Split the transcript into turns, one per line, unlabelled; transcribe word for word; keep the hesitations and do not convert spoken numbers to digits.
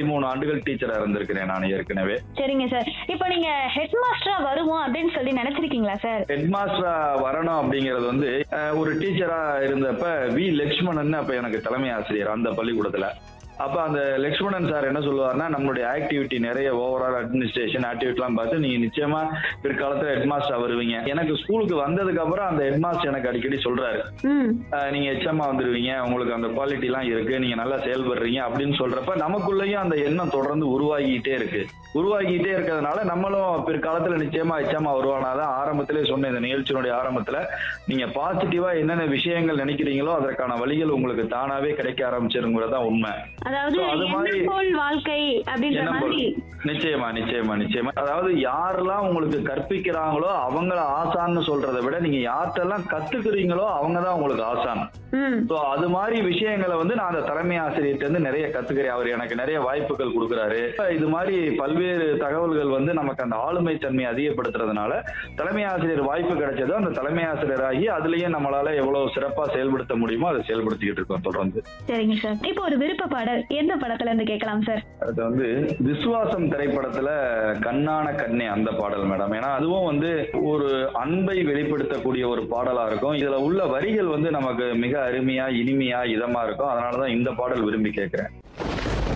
பதிமூணு ஆண்டுகள் டீச்சரா இருந்திருக்கிறேன் நான் ஏற்கனவே.
சரிங்க சார். இப்போ நீங்க ஹெட் மாஸ்டரா வருவோம் அப்படின்னு சொல்லி நினைச்சிருக்கீங்களா சார்?
ஹெட் மாஸ்டரா வரணும் அப்படிங்கிறது வந்து அஹ், ஒரு டீச்சரா இருந்தப்ப வி லட்சுமணன் அப்ப எனக்கு தலைமை ஆசிரியர் அந்த பள்ளிக்கூடத்துல. அப்ப அந்த லட்சுமணன் சார் என்ன சொல்லுவாருன்னா, நம்மளுடைய ஆக்டிவிட்டி நிறைய ஓவரால் அட்மினிஸ்ட்ரேஷன் ஆக்டிவிட்டிலாம் பார்த்து நீங்க நிச்சயமா பிற்காலத்துல ஹெட் மாஸ்டர் வருவீங்க. எனக்கு ஸ்கூலுக்கு வந்ததுக்கு அப்புறம் அந்த ஹெட் மாஸ்டர் எனக்கு அடிக்கடி சொல்றாரு,
ம்
அஹ், நீங்க எச்எம்மா வந்துருவீங்க, உங்களுக்கு அந்த குவாலிட்டி எல்லாம் இருக்கு, நீங்க நல்லா செயல்படுறீங்க அப்படின்னு சொல்றப்ப நமக்குள்ளேயும் அந்த எண்ணம் தொடர்ந்து உருவாகிட்டே இருக்கு. உருவாகிட்டே இருக்கிறதுனால நம்மளும் பிற்காலத்துல நிச்சயமா எச்எம்மா வருவானாதான் ஆரம்பத்திலே சொன்ன இந்த நிகழ்ச்சியினுடைய ஆரம்பத்துல நீங்க பாசிட்டிவா என்னென்ன விஷயங்கள் நினைக்கிறீங்களோ அதற்கான வழிகள் உங்களுக்கு தானாவே கிடைக்க ஆரம்பிச்சிருங்கிறதான் உண்மை.
அதாவது
So, அது மாதிரி
எண்ணம் போல் வாழ்க்கை அப்படின்ற
எண்ணம் போல்.
மாதிரி.
நிச்சயமா நிச்சயமா நிச்சயமா அதாவது யாரெல்லாம் உங்களுக்கு கற்பிக்கிறாங்களோ அவங்கள ஆசான்னு சொல்றதை விட நீங்க யார்கிட்டெல்லாம் கத்துக்கிறீங்களோ அவங்கதான் உங்களுக்கு ஆசான்.
ம்
சோ அது மாதிரி விஷயங்களை வந்து நான் அந்த தலைமை ஆசிரியர்கிட்ட இருந்து நிறைய கத்துக்கிறேன். அவர் எனக்கு நிறைய வாய்ப்புகள் கொடுக்குறாரு. இது மாதிரி பல்வேறு தகவல்கள் வந்து நமக்கு அந்த ஆளுமை தன்மையை அதிகப்படுத்துறதுனால தலைமை ஆசிரியர் வாய்ப்பு கிடைச்சதோ அந்த தலைமை ஆசிரியராகி அதுலயே நம்மளால எவ்வளவு சிறப்பா செயல்படுத்த முடியுமோ அதை செயல்படுத்திக்கிட்டு இருக்கோம் தொடர்ந்து.
சரிங்க சார். இப்போ ஒரு விருப்ப பாடல் எந்த படத்துல இருந்து கேட்கலாம் சார்?
அது வந்து விசுவாசம் திரைப்படத்துல கண்ணான கண்ணே அந்த பாடல் மேடம். ஏன்னா அதுவும் வந்து ஒரு அன்பை வெளிப்படுத்தக்கூடிய ஒரு பாடலா இருக்கும். இதுல உள்ள வரிகள் வந்து நமக்கு மிக அருமையா இனிமையா இதமா இருக்கும். அதனாலதான் இந்த பாடல் விரும்பி கேட்கிறேன்.